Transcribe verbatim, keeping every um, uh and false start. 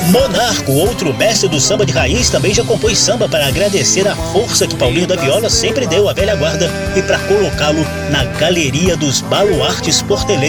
Monarco, outro mestre do samba de raiz, também já compôs samba para agradecer a força que Paulinho da Viola sempre deu à velha guarda e para colocá-lo na galeria dos baluartes portelenses.